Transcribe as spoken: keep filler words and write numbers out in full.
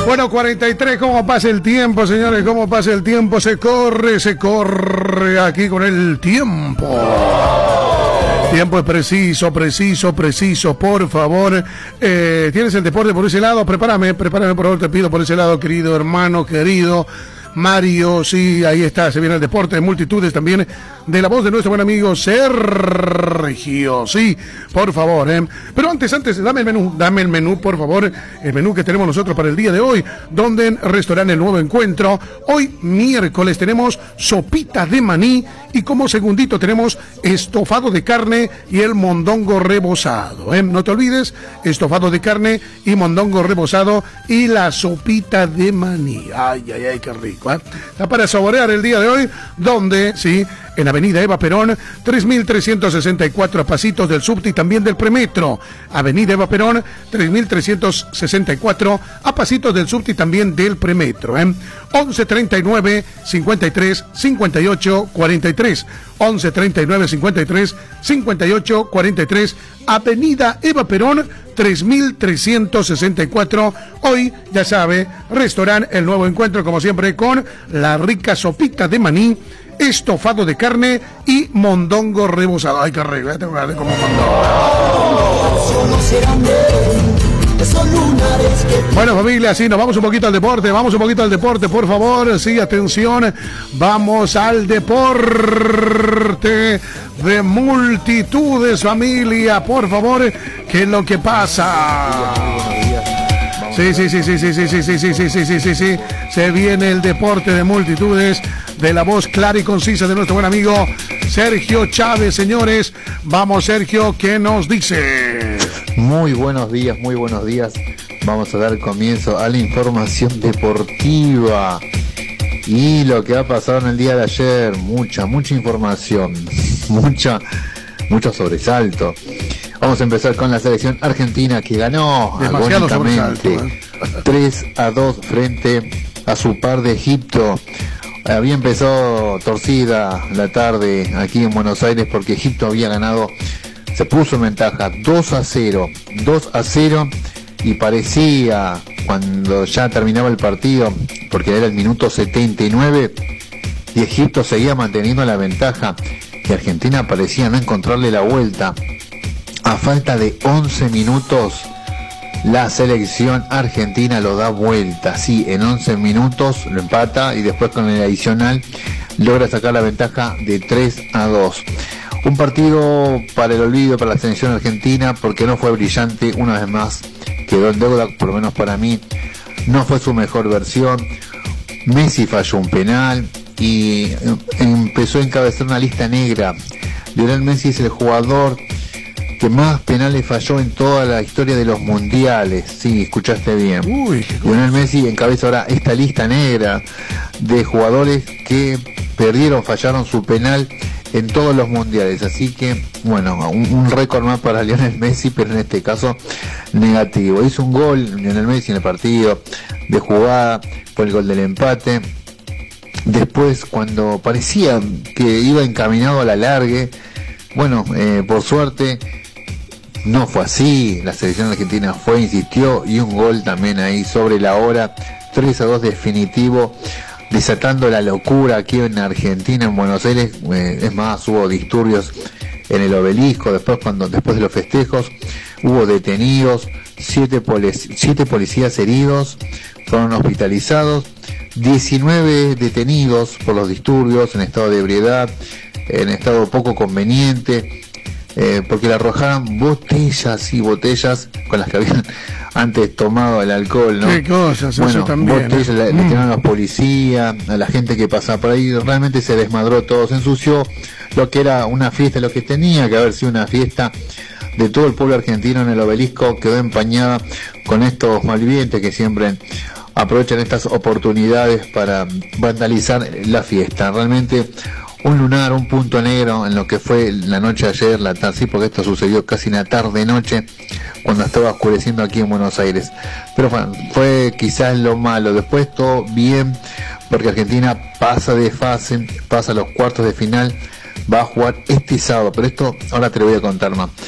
Bueno, cuarenta y tres, ¿cómo pasa el tiempo, señores? ¿Cómo pasa el tiempo? Se corre, se corre aquí con el tiempo. Tiempo es preciso, preciso, preciso, por favor. Eh, ¿Tienes el deporte por ese lado? Prepárame, prepárame, por favor, te pido por ese lado, querido hermano, querido Mario. Sí, ahí está, se viene el deporte de multitudes también, de la voz de nuestro buen amigo Sergio. Sí, por favor, ¿eh? Pero antes, antes, dame el menú, dame el menú, por favor, el menú que tenemos nosotros para el día de hoy, donde en Restaurante El Nuevo Encuentro, hoy miércoles tenemos sopita de maní y como segundito tenemos estofado de carne y el mondongo rebozado, ¿eh? No te olvides, estofado de carne y mondongo rebozado y la sopita de maní. Ay, ay, ay, qué rico, ¿eh? Está para saborear el día de hoy, donde, sí, en Avenida Eva Perón, tres mil trescientos sesenta y cuatro, a pasitos del subte y también del premetro. Avenida Eva Perón, tres mil trescientos sesenta y cuatro, a pasitos del subte y también del premetro, ¿eh? once treinta y nueve, cincuenta y tres, cincuenta y ocho, cuarenta y tres. once treinta y nueve, cincuenta y tres, cincuenta y ocho, cuarenta y tres. Avenida Eva Perón, tres mil trescientos sesenta y cuatro. Hoy, ya sabe, Restaurante El Nuevo Encuentro, como siempre, con la rica sopita de maní, estofado de carne y mondongo rebozado. Ay, qué rico, tengo que darle como mondongo. Bueno, familia, sí, nos vamos un poquito al deporte, vamos un poquito al deporte, por favor, sí, atención, vamos al deporte de multitudes, familia, por favor, ¿qué es lo que pasa? Sí, sí, sí, sí, sí, sí, sí, sí, sí, sí, sí, sí, sí, sí, se viene el deporte de multitudes, de la voz clara y concisa de nuestro buen amigo Sergio Chávez, señores. Vamos, Sergio, ¿qué nos dice? Muy buenos días, muy buenos días. Vamos a dar comienzo a la información deportiva y lo que ha pasado en el día de ayer. Mucha, mucha información, mucha, mucho sobresalto. Vamos a empezar con la selección argentina que ganó agónicamente ¿eh? tres a dos frente a su par de Egipto. Había empezado torcida la tarde aquí en Buenos Aires porque Egipto había ganado, se puso en ventaja dos a cero, dos a cero, y parecía, cuando ya terminaba el partido, porque era el minuto setenta y nueve y Egipto seguía manteniendo la ventaja, que Argentina parecía no encontrarle la vuelta. A falta de once minutos, la selección argentina lo da vuelta. Sí, en once minutos lo empata y después con el adicional logra sacar la ventaja de tres a dos. Un partido para el olvido para la selección argentina porque no fue brillante, una vez más quedó en deuda, por lo menos para mí. No fue su mejor versión. Messi falló un penal y empezó a encabezar una lista negra. Lionel Messi es el jugador que más penales falló en toda la historia de los mundiales. Sí, escuchaste bien. Uy, Lionel Messi encabeza ahora esta lista negra de jugadores que perdieron, fallaron su penal en todos los mundiales. Así que, bueno, un, un récord más para Lionel Messi, pero en este caso negativo. Hizo un gol Lionel Messi en el partido de jugada, fue el gol del empate. Después, cuando parecía que iba encaminado a la largue, bueno, eh, por suerte no fue así. La selección argentina fue, insistió, y un gol también ahí sobre la hora, tres a dos definitivo, desatando la locura aquí en Argentina, en Buenos Aires. Eh, es más, hubo disturbios en el Obelisco, después cuando después de los festejos hubo detenidos, siete, polic- siete policías heridos, fueron hospitalizados, diecinueve detenidos por los disturbios en estado de ebriedad, en estado poco conveniente, eh, porque le arrojaron botellas y botellas con las que habían antes tomado el alcohol, ¿no? Qué cosas, bueno, eso también. Botellas, ¿eh? le, le tiraron a los policías, a la gente que pasaba por ahí, realmente se desmadró todo, se ensució lo que era una fiesta, lo que tenía que haber sido una fiesta de todo el pueblo argentino en el Obelisco, quedó empañada con estos malvivientes que siempre aprovechan estas oportunidades para vandalizar la fiesta. Realmente un lunar, un punto negro en lo que fue la noche de ayer, la tarde, sí, porque esto sucedió casi en la tarde-noche, cuando estaba oscureciendo aquí en Buenos Aires. Pero bueno, fue quizás lo malo. Después todo bien, porque Argentina pasa de fase, pasa a los cuartos de final, va a jugar este sábado, pero esto ahora te lo voy a contar más.